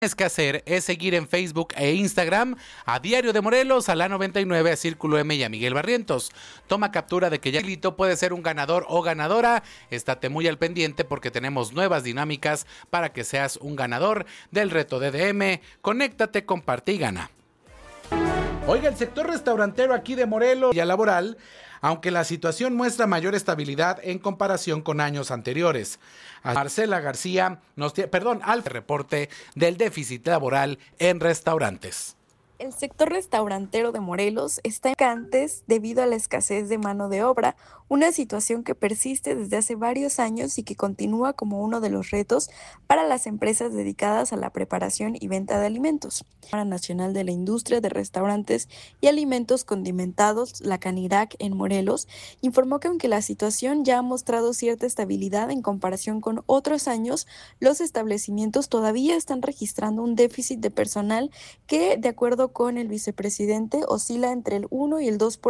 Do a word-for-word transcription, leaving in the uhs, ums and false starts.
Tienes que hacer es seguir en Facebook e Instagram a Diario de Morelos, a la noventa y nueve, a Círculo M y a Miguel Barrientos. Toma captura de que ya puede ser un ganador o ganadora. Estate muy al pendiente porque tenemos nuevas dinámicas para que seas un ganador del reto D D M. Conéctate, comparte y gana. Oiga, el sector restaurantero aquí de Morelos y laboral, aunque la situación muestra mayor estabilidad en comparación con años anteriores. A Marcela García nos tiene, perdón, al reporte del déficit laboral en restaurantes. El sector restaurantero de Morelos está en vacantes debido a la escasez de mano de obra, una situación que persiste desde hace varios años y que continúa como uno de los retos para las empresas dedicadas a la preparación y venta de alimentos. La Cámara Nacional de la Industria de Restaurantes y Alimentos Condimentados, la CANIRAC en Morelos, informó que aunque la situación ya ha mostrado cierta estabilidad en comparación con otros años, los establecimientos todavía están registrando un déficit de personal que, de acuerdo con el vicepresidente, oscila entre el uno y el dos por ciento